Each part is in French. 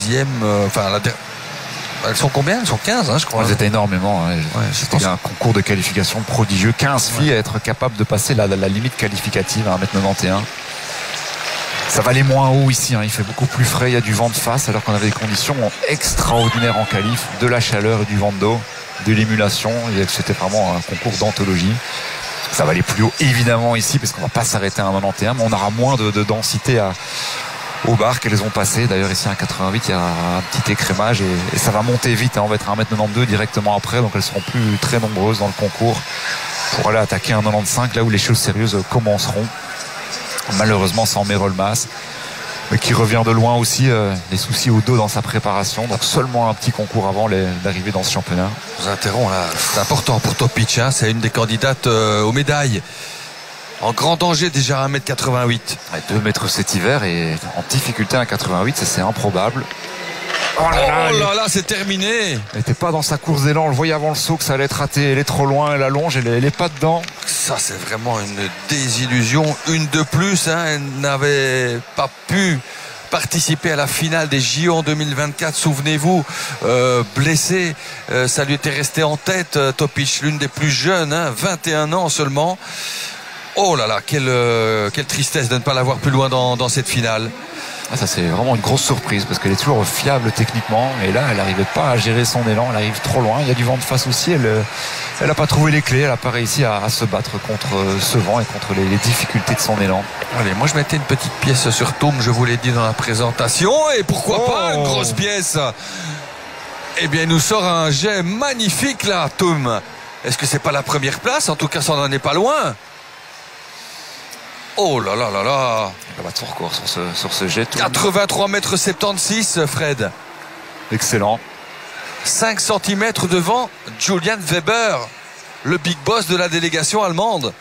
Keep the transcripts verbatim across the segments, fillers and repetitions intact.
euh, enfin, la, elles sont combien? Elles sont quinze, hein, je crois. Elles étaient énormément. Hein. Ouais, C'était un concours de qualification prodigieux. quinze filles ouais. à être capables de passer la, la, la limite qualificative à un mètre quatre-vingt-onze. Ça va aller moins haut ici, hein. Il fait beaucoup plus frais, il y a du vent de face alors qu'on avait des conditions extraordinaires en qualif, de la chaleur et du vent de dos, de l'émulation. C'était vraiment un concours d'anthologie. Ça va aller plus haut évidemment ici parce qu'on va pas s'arrêter à un quatre-vingt-onze, mais on aura moins de, de densité à, aux barres qu'elles ont passé. D'ailleurs ici à un quatre-vingt-huit il y a un petit écrémage et, et ça va monter vite, hein. On va être à un mètre quatre-vingt-douze directement après, donc elles seront plus très nombreuses dans le concours pour aller attaquer un quatre-vingt-quinze là où les choses sérieuses commenceront. Malheureusement sans Merol Mas, mais qui revient de loin aussi, euh, les soucis au dos dans sa préparation, donc seulement un petit concours avant d'arriver dans ce championnat. Je vous interromps là, c'est important pour Topic, hein. C'est une des candidates euh, aux médailles. En grand danger déjà à un mètre quatre-vingt-huit. Ouais, deux mètres cet hiver et en difficulté à un quatre-vingt-huit, ça c'est improbable. Oh là là, oh là, là c'est terminé. Elle n'était pas dans sa course d'élan, on le voyait avant le saut que ça allait être raté, elle est trop loin, elle allonge, elle est, elle est pas dedans. Ça c'est vraiment une désillusion, une de plus, hein. Elle n'avait pas pu participer à la finale des J O en deux mille vingt-quatre, souvenez-vous, euh, blessée, euh, ça lui était resté en tête, euh, Topic, l'une des plus jeunes, hein, vingt et un ans seulement. Oh là là, quelle, euh, quelle tristesse de ne pas l'avoir plus loin dans, dans cette finale. Ah, ça c'est vraiment une grosse surprise parce qu'elle est toujours fiable techniquement et là elle n'arrivait pas à gérer son élan, elle arrive trop loin, il y a du vent de face aussi, elle elle n'a pas trouvé les clés, elle n'a pas réussi à, à se battre contre ce vent et contre les, les difficultés de son élan. Allez, moi je mettais une petite pièce sur Toum, je vous l'ai dit dans la présentation, et pourquoi oh. pas une grosse pièce. Eh bien il nous sort un jet magnifique là, Toum. Est-ce que c'est pas la première place? En tout cas ça n'en est pas loin. Oh là là là là. Elle va tout record sur ce, sur ce jet. quatre-vingt-trois mètres soixante-seize, Fred. Excellent. cinq centimètres devant Julian Weber, le big boss de la délégation allemande.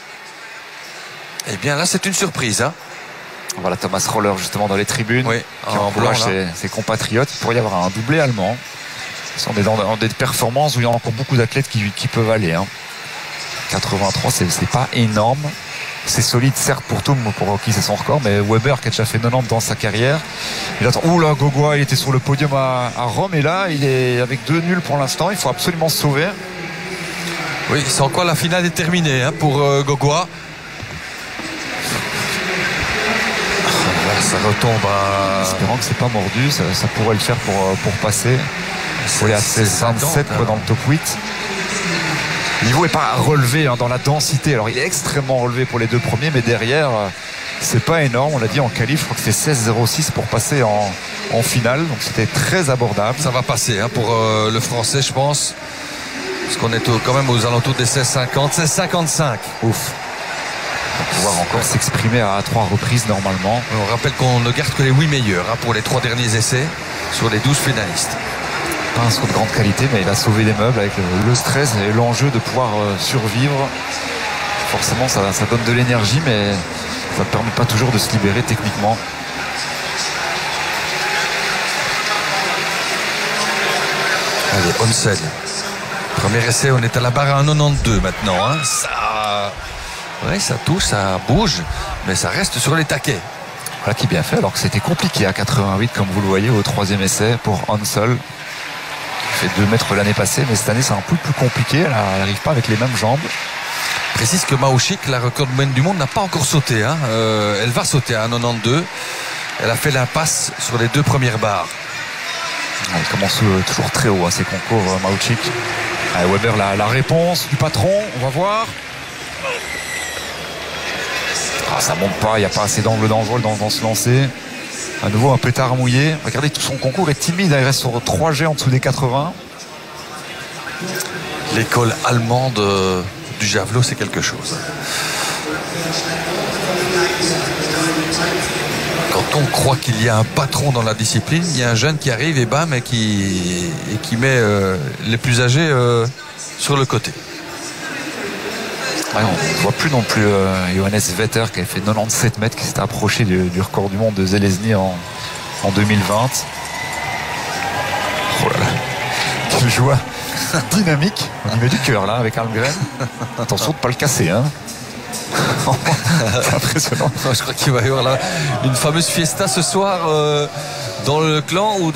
Eh bien là c'est une surprise, hein. Voilà Thomas Roller justement dans les tribunes, oui, qui encourage ses, ses compatriotes. Il pourrait y avoir un doublé allemand. On est dans, dans des performances où il y a encore beaucoup d'athlètes qui, qui peuvent aller, hein. quatre-vingt-trois c'est pas énorme. C'est solide certes pour Toum, pour qui c'est son record, mais Weber qui a déjà fait quatre-vingt-dix dans sa carrière, il attend. Ouh là, Gogoa il était sur le podium à, à Rome et là il est avec deux nuls pour l'instant, il faut absolument se sauver. Oui, c'est encore la finale est terminée, hein, pour euh, Gogoa. Là, ça retombe à... Espérant que c'est pas mordu, ça, ça pourrait le faire pour, pour passer. Il faut aller à seize vingt-sept dans le top huit. Le niveau n'est pas relevé, hein, dans la densité. Alors il est extrêmement relevé pour les deux premiers, mais derrière c'est pas énorme. On l'a dit en qualif, je crois que c'est seize zéro six pour passer en, en finale, donc c'était très abordable. Ça va passer, hein, pour euh, le français je pense, parce qu'on est au, quand même aux alentours des seize cinquante, seize cinquante-cinq. Ouf. On va pouvoir encore s'exprimer à trois reprises normalement. On rappelle qu'on ne garde que les huit meilleurs, hein, pour les trois derniers essais sur les douze finalistes. Pas un saut de grande qualité, mais il a sauvé les meubles avec le, le stress et l'enjeu de pouvoir euh, survivre. Forcément ça, ça donne de l'énergie, mais ça ne permet pas toujours de se libérer techniquement. Allez, Onsen, premier essai, on est à la barre à un quatre-vingt-douze maintenant, hein. Ça, ouais, ça touche, ça bouge, mais ça reste sur les taquets. Voilà qui est bien fait, alors que c'était compliqué à quatre-vingt-huit comme vous le voyez au troisième essai pour Hansel. Fait deux mètres l'année passée, mais cette année c'est un peu plus compliqué, elle n'arrive pas avec les mêmes jambes. Précise que Maouchik, la recordman du monde, n'a pas encore sauté, hein. euh, elle va sauter à un quatre-vingt-douze. Elle a fait l'impasse sur les deux premières barres. Elle commence toujours très haut à ces concours, Maouchik. Allez, Weber, la, la réponse du patron, on va voir. Ah, ça monte pas, il n'y a pas assez d'angle dangereux dans, dans ce lancer. À nouveau un pétard mouillé. Regardez, tout son concours est timide, il reste sur trois G en dessous des quatre-vingts. L'école allemande du javelot, c'est quelque chose. Quand on croit qu'il y a un patron dans la discipline, il y a un jeune qui arrive et bam, et qui, et qui met euh, les plus âgés euh, sur le côté. Ouais, on ne voit plus non plus euh, Johannes Vetter qui avait fait quatre-vingt-dix-sept mètres, qui s'était approché du, du record du monde de Zelezny en, en deux mille vingt. Oh là là, quelle joie dynamique. On y met du cœur là avec Almgren. Attention de ne pas le casser, hein. C'est impressionnant. Je crois qu'il va y avoir là une fameuse fiesta ce soir euh, Dans le clan ou